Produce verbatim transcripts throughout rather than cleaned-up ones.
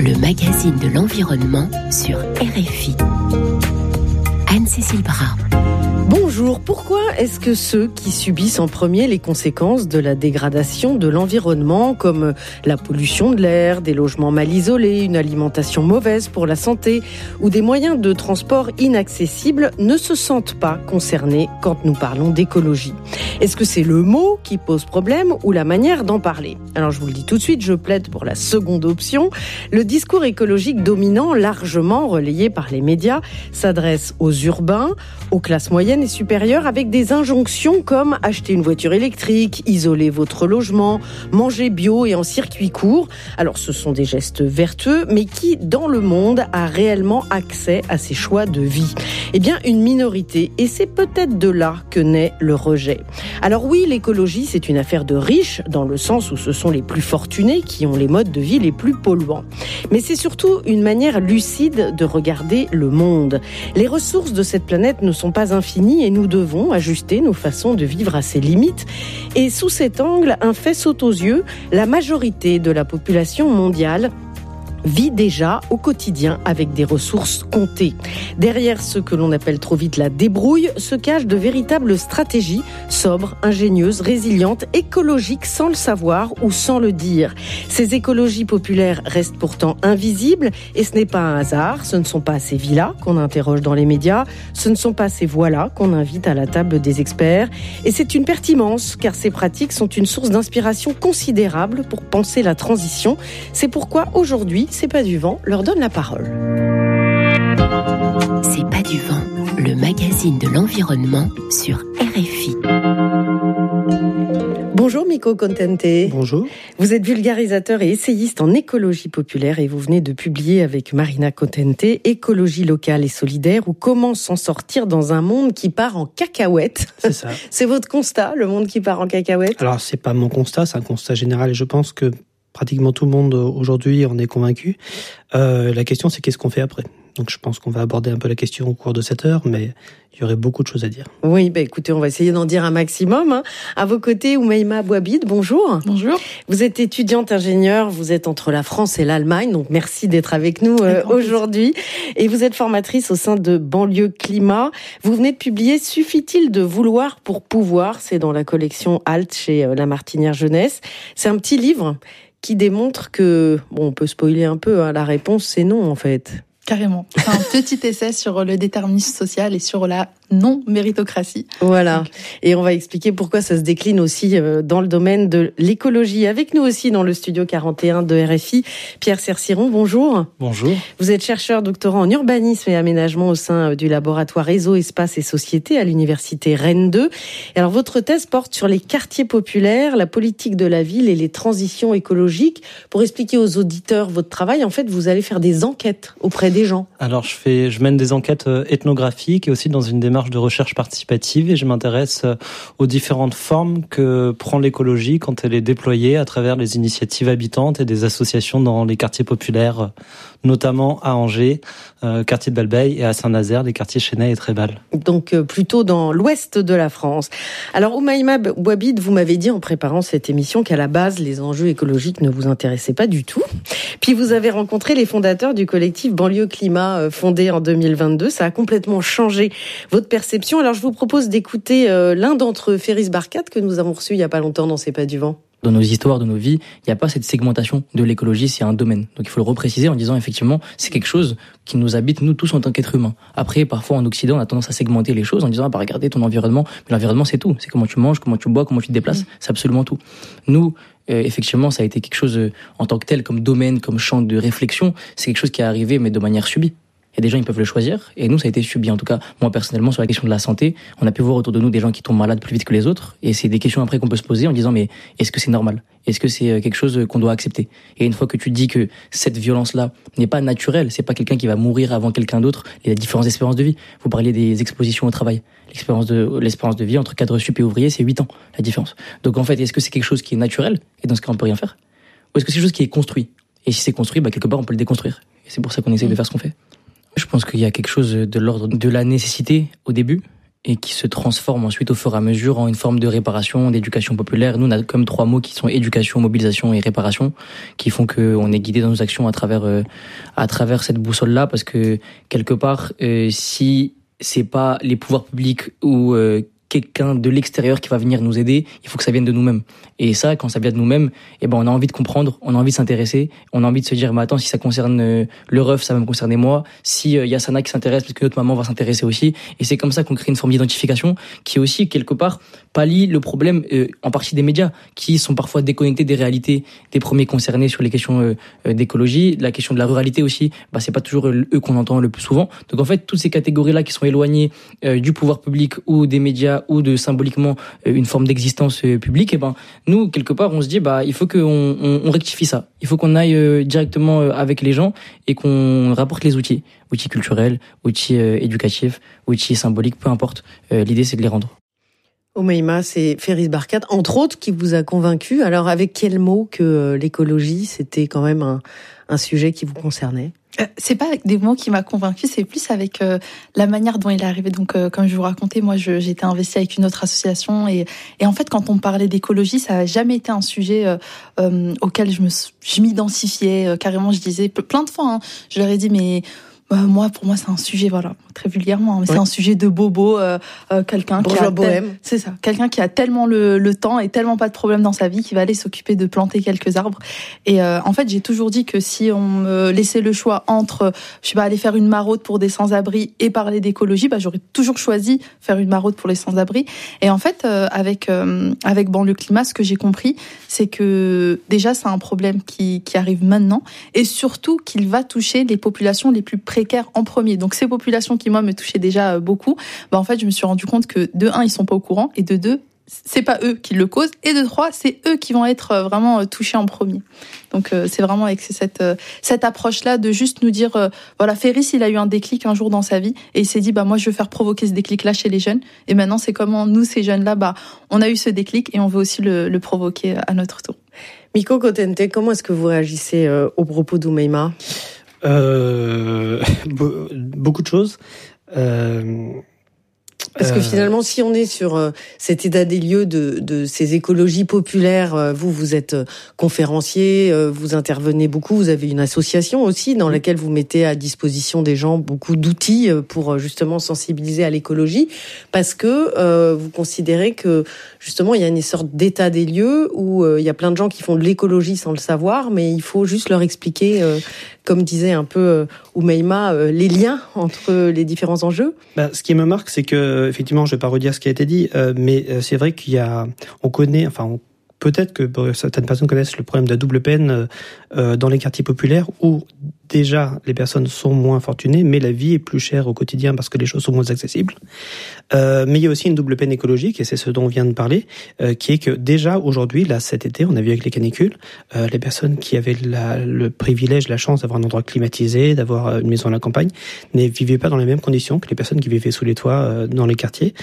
le magazine de l'environnement sur R F I. Anne-Cécile Bras. Bonjour, pourquoi est-ce que ceux qui subissent en premier les conséquences de la dégradation de l'environnement, comme la pollution de l'air, des logements mal isolés, une alimentation mauvaise pour la santé ou des moyens de transport inaccessibles, ne se sentent pas concernés quand nous parlons d'écologie? Est-ce que c'est le mot qui pose problème ou la manière d'en parler? Alors je vous le dis tout de suite, je plaide pour la seconde option. Le discours écologique dominant, largement relayé par les médias, s'adresse aux urbains, aux classes moyennes et supérieures, avec des injonctions comme acheter une voiture électrique, isoler votre logement, manger bio et en circuit court. Alors ce sont des gestes vertueux, mais qui dans le monde a réellement accès à ces choix de vie? Eh bien une minorité, et c'est peut-être de là que naît le rejet. Alors oui, l'écologie c'est une affaire de riches, dans le sens où ce sont les plus fortunés qui ont les modes de vie les plus polluants. Mais c'est surtout une manière lucide de regarder le monde. Les ressources de cette planète ne sont pas infinies et nous devons ajuster nos façons de vivre à ses limites. Et sous cet angle, un fait saute aux yeux, la majorité de la population mondiale vit déjà au quotidien avec des ressources comptées. Derrière ce que l'on appelle trop vite la débrouille se cachent de véritables stratégies sobres, ingénieuses, résilientes, écologiques sans le savoir ou sans le dire. Ces écologies populaires restent pourtant invisibles et ce n'est pas un hasard. Ce ne sont pas ces villas qu'on interroge dans les médias, ce ne sont pas ces voilà qu'on invite à la table des experts. Et c'est une pertinence car ces pratiques sont une source d'inspiration considérable pour penser la transition. C'est pourquoi aujourd'hui, C'est pas du vent leur donne la parole. C'est pas du vent, le magazine de l'environnement sur R F I. Bonjour Miko Contente. Bonjour. Vous êtes vulgarisateur et essayiste en écologie populaire et vous venez de publier avec Marina Contente Écologie locale et solidaire ou comment s'en sortir dans un monde qui part en cacahuète. C'est ça. C'est votre constat, le monde qui part en cacahuète? Alors c'est pas mon constat, c'est un constat général et je pense que pratiquement tout le monde aujourd'hui en est convaincu. Euh, la question c'est qu'est-ce qu'on fait après? Donc je pense qu'on va aborder un peu la question au cours de cette heure, mais il y aurait beaucoup de choses à dire. Oui, bah écoutez, on va essayer d'en dire un maximum. Hein. À vos côtés, Oumaima Bouabid, bonjour. Bonjour. Vous êtes étudiante ingénieure, vous êtes entre la France et l'Allemagne, donc merci d'être avec nous euh, aujourd'hui. Et vous êtes formatrice au sein de Banlieue Climat. Vous venez de publier « Suffit-il de vouloir pour pouvoir ?» C'est dans la collection Alt chez euh, La Martinière Jeunesse. C'est un petit livre qui démontre que, bon, on peut spoiler un peu, hein, la réponse c'est non en fait. Carrément. C'est un petit essai sur le déterminisme social et sur la non-méritocratie. Voilà. Donc, et on va expliquer pourquoi ça se décline aussi dans le domaine de l'écologie. Avec nous aussi dans le studio quarante et un de R F I, Pierre Cerciron, bonjour. Bonjour. Vous êtes chercheur doctorant en urbanisme et aménagement au sein du laboratoire Réseau, Espace et Société à l'université Rennes deux. Et alors votre thèse porte sur les quartiers populaires, la politique de la ville et les transitions écologiques. Pour expliquer aux auditeurs votre travail, en fait, vous allez faire des enquêtes auprès des gens. Alors je fais, je mène des enquêtes ethnographiques et aussi dans une démarche de recherche participative et je m'intéresse aux différentes formes que prend l'écologie quand elle est déployée à travers les initiatives habitantes et des associations dans les quartiers populaires, notamment à Angers, euh, quartier de Balbeil, et à Saint-Nazaire, les quartiers Chênay et Tréval. Donc euh, plutôt dans l'ouest de la France. Alors Oumaima Bouabid, vous m'avez dit en préparant cette émission qu'à la base les enjeux écologiques ne vous intéressaient pas du tout. Puis vous avez rencontré les fondateurs du collectif Banlieue Climat euh, fondé en deux mille vingt-deux. Ça a complètement changé votre perception. Alors je vous propose d'écouter euh, l'un d'entre eux, Féris Barkat, que nous avons reçu il y a pas longtemps dans C'est pas du vent. Dans nos histoires, dans nos vies, il n'y a pas cette segmentation de l'écologie, c'est un domaine. Donc il faut le repréciser en disant effectivement, c'est quelque chose qui nous habite nous tous en tant qu'êtres humains. Après, parfois en Occident, on a tendance à segmenter les choses en disant, ah bah regardez ton environnement, mais l'environnement c'est tout, c'est comment tu manges, comment tu bois, comment tu te déplaces, mmh. c'est absolument tout. Nous, euh, effectivement, ça a été quelque chose euh, en tant que tel, comme domaine, comme champ de réflexion, c'est quelque chose qui est arrivé mais de manière subie. Il y a des gens, ils peuvent le choisir, et nous, ça a été subi. En tout cas, moi, personnellement, sur la question de la santé, on a pu voir autour de nous des gens qui tombent malades plus vite que les autres, et c'est des questions après qu'on peut se poser en disant, mais est-ce que c'est normal? Est-ce que c'est quelque chose qu'on doit accepter? Et une fois que tu dis que cette violence-là n'est pas naturelle, c'est pas quelqu'un qui va mourir avant quelqu'un d'autre, il y a différentes espérances de vie. Vous parliez des expositions au travail. L'expérience de, l'espérance de vie entre cadre sup et ouvrier, c'est huit ans, la différence. Donc en fait, est-ce que c'est quelque chose qui est naturel? Et dans ce cas, on peut rien faire? Ou est-ce que c'est quelque chose qui est construit? Et si c'est construit, bah, quelque part, on peut le déconstruire. Et c'est pour ça qu'on essaie mmh. de faire ce qu'on fait. Je pense qu'il y a quelque chose de l'ordre de la nécessité au début, et qui se transforme ensuite au fur et à mesure en une forme de réparation, d'éducation populaire. Nous, on a comme trois mots qui sont éducation, mobilisation et réparation, qui font qu'on est guidé dans nos actions à travers euh, à travers cette boussole-là, parce que quelque part, euh, si c'est pas les pouvoirs publics ou euh, quelqu'un de l'extérieur qui va venir nous aider, il faut que ça vienne de nous-mêmes. Et ça, quand ça vient de nous-mêmes, eh ben, on a envie de comprendre, on a envie de s'intéresser, on a envie de se dire, mais attends, si ça concerne euh, le ref, ça va me concerner moi. Si euh, y a Sana qui s'intéresse, parce que notre maman va s'intéresser aussi. Et c'est comme ça qu'on crée une forme d'identification qui aussi, quelque part, pallie le problème, euh, en partie des médias, qui sont parfois déconnectés des réalités des premiers concernés sur les questions euh, d'écologie. La question de la ruralité aussi, bah, c'est pas toujours eux qu'on entend le plus souvent. Donc en fait, toutes ces catégories-là qui sont éloignées euh, du pouvoir public ou des médias, ou de symboliquement une forme d'existence publique, et ben nous quelque part on se dit bah il faut qu'on on, on rectifie ça. Il faut qu'on aille directement avec les gens et qu'on rapporte les outils, outils culturels, outils éducatifs, outils symboliques, peu importe. L'idée c'est de les rendre. Oumaima, c'est Ferris Barkat, entre autres, qui vous a convaincu. Alors avec quel mot que l'écologie, c'était quand même un, un sujet qui vous concernait? Euh, c'est pas avec des mots qui m'a convaincue, c'est plus avec euh, la manière dont il est arrivé. Donc, euh, comme je vous racontais, moi, je, j'étais investie avec une autre association et, et en fait, quand on parlait d'écologie, ça a jamais été un sujet euh, euh, auquel je me, je m'identifiais euh, carrément. Je disais plein de fois, hein, je leur ai dit, mais euh, moi, pour moi, c'est un sujet, voilà, très vulgairement, mais ouais. c'est un sujet de bobo, euh, euh, quelqu'un qui a bohème. Tel... c'est ça, quelqu'un qui a tellement le, le temps et tellement pas de problème dans sa vie qu'il va aller s'occuper de planter quelques arbres. Et euh, en fait, j'ai toujours dit que si on me laissait le choix entre, je sais pas, aller faire une maraude pour des sans-abri et parler d'écologie, bah j'aurais toujours choisi faire une maraude pour les sans-abri. Et en fait, euh, avec euh, avec Banlieue Climat, ce que j'ai compris, c'est que déjà c'est un problème qui qui arrive maintenant et surtout qu'il va toucher les populations les plus précaires en premier. Donc ces populations qui moi me touchaient déjà beaucoup, bah en fait je me suis rendu compte que de un ils sont pas au courant et de deux c'est pas eux qui le causent et de trois c'est eux qui vont être vraiment touchés en premier. Donc euh, c'est vraiment avec cette euh, cette approche là de juste nous dire euh, voilà, Ferris il a eu un déclic un jour dans sa vie et il s'est dit bah moi je veux faire provoquer ce déclic là chez les jeunes et maintenant c'est comment nous ces jeunes là bah on a eu ce déclic et on veut aussi le, le provoquer à notre tour. Miko Kotente, comment est-ce que vous réagissez euh, aux propos d'Oumaima? Euh, beaucoup de choses. Euh, Parce que finalement, si on est sur euh, cet état des lieux de, de ces écologies populaires, euh, vous, vous êtes euh, conférencier, euh, vous intervenez beaucoup, vous avez une association aussi dans laquelle vous mettez à disposition des gens beaucoup d'outils pour euh, justement sensibiliser à l'écologie, parce que euh, vous considérez que justement il y a une sorte d'état des lieux où euh, il y a plein de gens qui font de l'écologie sans le savoir, mais il faut juste leur expliquer, euh, comme disait un peu euh, Oumaima, euh, les liens entre les différents enjeux. Bah, ce qui me marque, c'est que effectivement, je vais pas redire ce qui a été dit, euh, mais euh, c'est vrai qu'il y a, on connaît, enfin, on, peut-être que euh, certaines personnes connaissent le problème de la double peine euh, dans les quartiers populaires où déjà les personnes sont moins fortunées, mais la vie est plus chère au quotidien parce que les choses sont moins accessibles. Euh, mais il y a aussi une double peine écologique, et c'est ce dont on vient de parler, euh, qui est que déjà aujourd'hui, là cet été, on a vu avec les canicules, euh, les personnes qui avaient la, le privilège, la chance d'avoir un endroit climatisé, d'avoir une maison à la campagne, ne vivaient pas dans les mêmes conditions que les personnes qui vivaient sous les toits euh, dans les quartiers.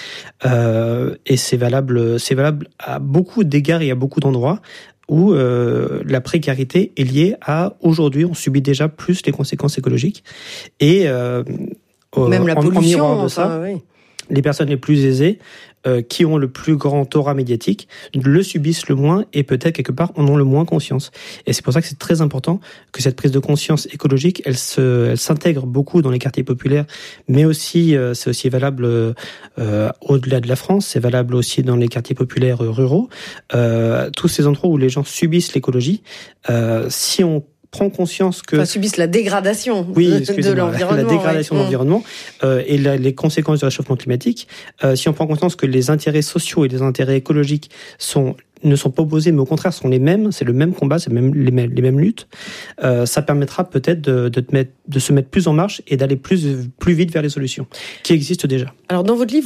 Euh, et c'est valable, c'est valable à beaucoup d'égards et à beaucoup d'endroits où euh, la précarité est liée à, aujourd'hui, on subit déjà plus les conséquences écologiques. Et euh, même la en, pollution, en de ça, enfin, oui. Les personnes les plus aisées, euh, qui ont le plus grand aura médiatique, le subissent le moins et peut-être quelque part en ont le moins conscience. Et c'est pour ça que c'est très important que cette prise de conscience écologique, elle se, elle s'intègre beaucoup dans les quartiers populaires, mais aussi, euh, c'est aussi valable euh, au-delà de la France, c'est valable aussi dans les quartiers populaires euh, ruraux, euh, tous ces endroits où les gens subissent l'écologie. Euh, si on prend conscience que... Enfin, subissent la dégradation oui, de l'environnement. La dégradation ouais. de l'environnement euh, et la, les conséquences du réchauffement climatique. Euh, si on prend conscience que les intérêts sociaux et les intérêts écologiques sont ne sont pas opposés, mais au contraire sont les mêmes, c'est le même combat, c'est même les mêmes, les mêmes luttes, euh, ça permettra peut-être de, de, te mettre, de se mettre plus en marche et d'aller plus, plus vite vers les solutions qui existent déjà. Alors, dans votre livre,